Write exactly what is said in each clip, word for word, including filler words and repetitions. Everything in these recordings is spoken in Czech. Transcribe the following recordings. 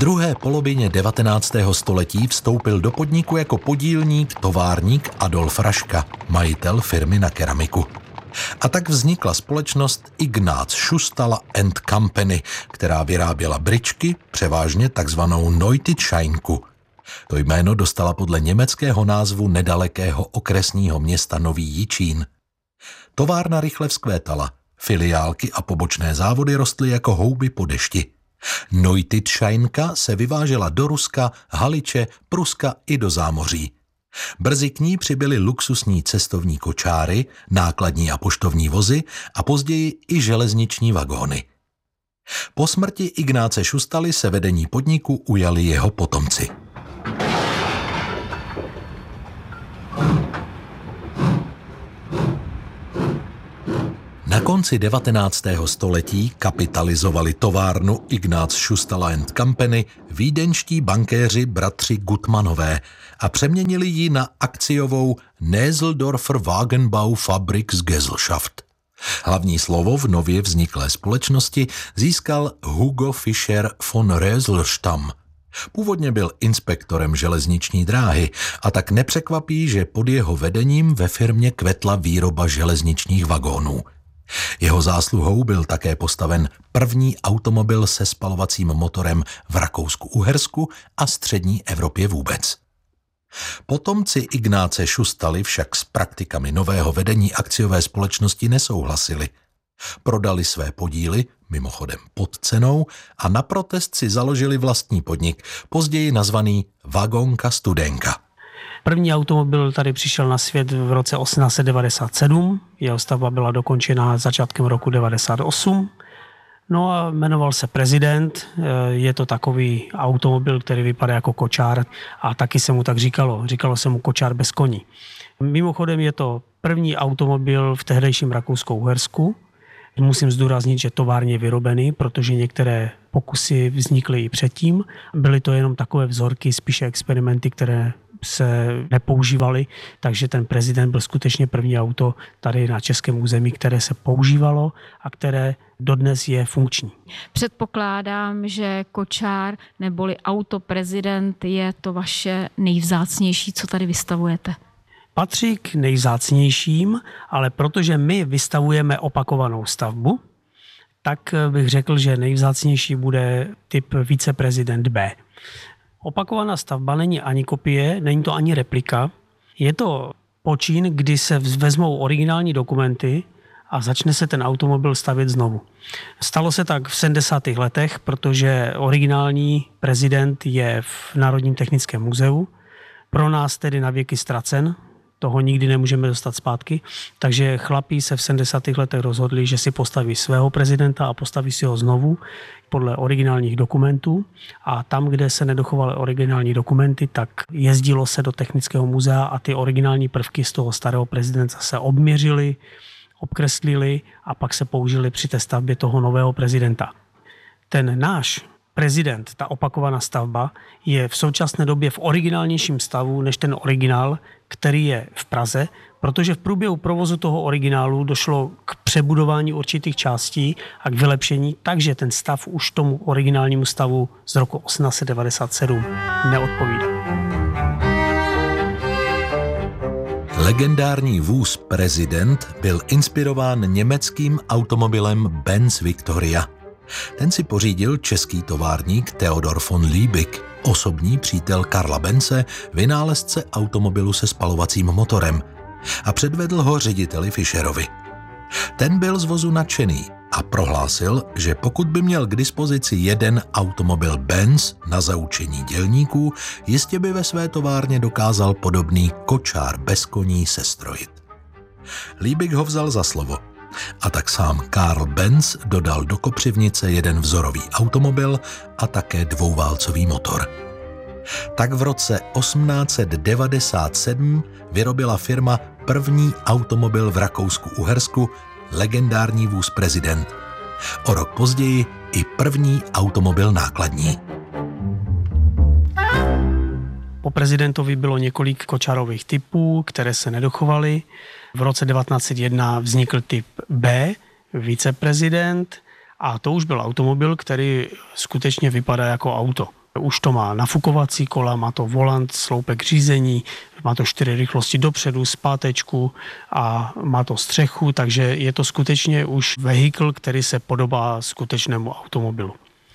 druhé polovině devatenáctého století vstoupil do podniku jako podílník, továrník Adolf Raška, majitel firmy na keramiku. A tak vznikla společnost Ignác Šustala and Company, která vyráběla bryčky, převážně takzvanou Neutitscheinku. To jméno dostala podle německého názvu nedalekého okresního města Nový Jičín. Továrna rychle vzkvétala, filiálky a pobočné závody rostly jako houby po dešti. Neutitscheinka se vyvážela do Ruska, Haliče, Pruska i do zámoří. Brzy k ní přibyly luxusní cestovní kočáry, nákladní a poštovní vozy a později i železniční vagóny. Po smrti Ignáce Šustaly se vedení podniku ujali jeho potomci. Na konci devatenáctého století kapitalizovali továrnu Ignác Šustala and Company vídeňští bankéři bratři Gutmanové a přeměnili ji na akciovou Näseldorfer Wagenbau Fabriksgesellschaft. Hlavní slovo v nově vzniklé společnosti získal Hugo Fischer von Röselstam. Původně byl inspektorem železniční dráhy a tak nepřekvapí, že pod jeho vedením ve firmě kvetla výroba železničních vagónů. Jeho zásluhou byl také postaven první automobil se spalovacím motorem v Rakousku-Uhersku a střední Evropě vůbec. Potomci Ignáce Šustaly však s praktikami nového vedení akciové společnosti nesouhlasili. Prodali své podíly, mimochodem pod cenou, a na protest si založili vlastní podnik, později nazvaný Vagonka Studenka. První automobil tady přišel na svět v roce osmnáct set devadesát sedm, jeho stavba byla dokončena začátkem roku devadesát osm. No a jmenoval se Prezident, je to takový automobil, který vypadá jako kočár a taky se mu tak říkalo, říkalo se mu kočár bez koní. Mimochodem je to první automobil v tehdejším Rakousku-Uhersku. Musím zdůraznit, že továrně vyrobený, protože některé pokusy vznikly i předtím. Byly to jenom takové vzorky, spíše experimenty, které se nepoužívaly, takže ten Prezident byl skutečně první auto tady na českém území, které se používalo a které dodnes je funkční. Předpokládám, že kočár neboli auto Prezident je to vaše nejvzácnější, co tady vystavujete. Patří k nejvzácnějším, ale protože my vystavujeme opakovanou stavbu, tak bych řekl, že nejvzácnější bude typ Viceprezident B. Opakovaná stavba není ani kopie, není to ani replika. Je to počin, kdy se vezmou originální dokumenty a začne se ten automobil stavět znovu. Stalo se tak v sedmdesátých letech, protože originální Prezident je v Národním technickém muzeu. Pro nás tedy na věky ztracen, toho nikdy nemůžeme dostat zpátky, takže chlapí se v sedmdesátých letech rozhodli, že si postaví svého prezidenta a postaví si ho znovu podle originálních dokumentů a tam, kde se nedochovaly originální dokumenty, tak jezdilo se do technického muzea a ty originální prvky z toho starého prezidenta se obměřily, obkreslili a pak se použili při té stavbě toho nového prezidenta. Ten náš Prezident, ta opakovaná stavba, je v současné době v originálnějším stavu než ten originál, který je v Praze, protože v průběhu provozu toho originálu došlo k přebudování určitých částí a k vylepšení, takže ten stav už tomu originálnímu stavu z roku osmnáct set devadesát sedm neodpovídá. Legendární vůz Prezident byl inspirován německým automobilem Benz Victoria. Ten si pořídil český továrník Theodor von Liebig, osobní přítel Karla Benze, vynálezce automobilu se spalovacím motorem, a předvedl ho řediteli Fischerovi. Ten byl z vozu nadšený a prohlásil, že pokud by měl k dispozici jeden automobil Benz na zaučení dělníků, jistě by ve své továrně dokázal podobný kočár bez koní sestrojit. Liebig ho vzal za slovo. A tak sám Karl Benz dodal do kopřivnice jeden vzorový automobil a také dvouválcový motor. Tak v roce osmnáct set devadesát sedm vyrobila firma první automobil v Rakousku-Uhersku, legendární vůz Prezident. O rok později i první automobil nákladní. Po Prezidentovi bylo několik kočárových typů, které se nedochovaly. V roce devatenáct set jedna vznikl typ B, Viceprezident, a to už byl automobil, který skutečně vypadá jako auto. Už to má nafukovací kola, má to volant, sloupek řízení, má to čtyři rychlosti dopředu, zpátečku a má to střechu, takže je to skutečně už vehikl, který se podobá skutečnému automobilu.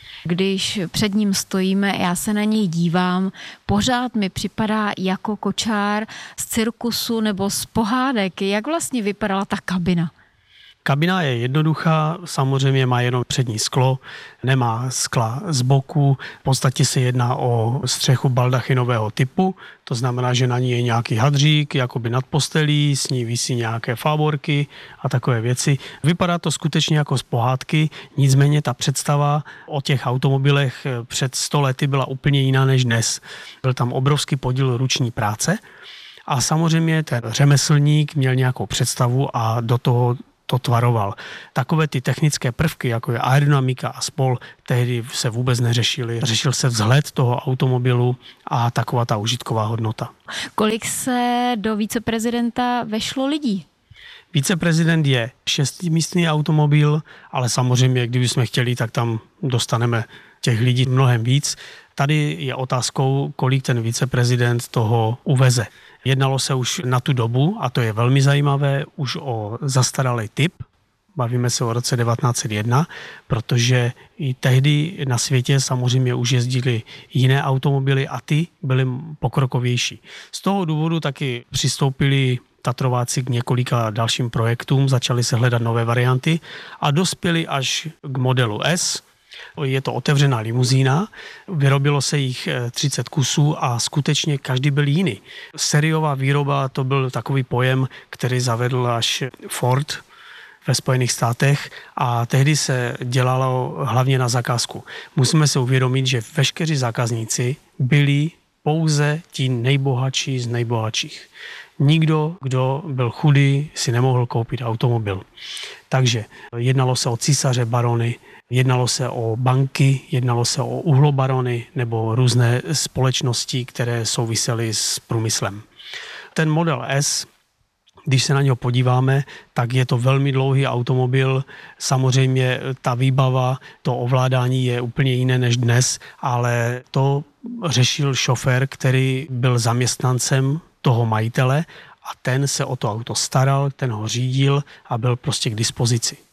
Když před ním stojíme, já se na něj dívám, pořád mi připadá jako kočár z cirkusu nebo z pohádek. Jak vlastně vypadala ta kabina? Kabina je jednoduchá, samozřejmě má jenom přední sklo, nemá skla z boku, v podstatě se jedná o střechu baldachinového typu, to znamená, že na ní je nějaký hadřík, jakoby nad postelí, s ní visí nějaké fáborky a takové věci. Vypadá to skutečně jako z pohádky, nicméně ta představa o těch automobilech před sto lety byla úplně jiná než dnes. Byl tam obrovský podíl ruční práce a samozřejmě ten řemeslník měl nějakou představu a do toho to tvaroval. Takové ty technické prvky, jako je aerodynamika a spol, tehdy se vůbec neřešily. Řešil se vzhled toho automobilu a taková ta užitková hodnota. Kolik se do viceprezidenta vešlo lidí? Viceprezident je šestimístný automobil, ale samozřejmě, kdybychom chtěli, tak tam dostaneme těch lidí mnohem víc. Tady je otázkou, kolik ten viceprezident toho uveze. Jednalo se už na tu dobu, a to je velmi zajímavé, už o zastaralý typ. Bavíme se o roce devatenáct set jedna, protože i tehdy na světě samozřejmě už jezdili jiné automobily a ty byly pokrokovější. Z toho důvodu taky přistoupili Tatrováci k několika dalším projektům, začali se hledat nové varianty a dospěli až k modelu S. Je to otevřená limuzína, vyrobilo se jich třicet kusů a skutečně každý byl jiný. Sériová výroba to byl takový pojem, který zavedl až Ford ve Spojených státech a tehdy se dělalo hlavně na zakázku. Musíme si uvědomit, že veškeří zákazníci byli pouze ti nejbohatší z nejbohatších. Nikdo, kdo byl chudý, si nemohl koupit automobil. Takže jednalo se o císaře, barony, jednalo se o banky, jednalo se o uhlobarony nebo různé společnosti, které souvisely s průmyslem. Ten model S, když se na něho podíváme, tak je to velmi dlouhý automobil. Samozřejmě ta výbava, to ovládání je úplně jiné než dnes, ale to řešil šofér, který byl zaměstnancem toho majitele a ten se o to auto staral, ten ho řídil a byl prostě k dispozici.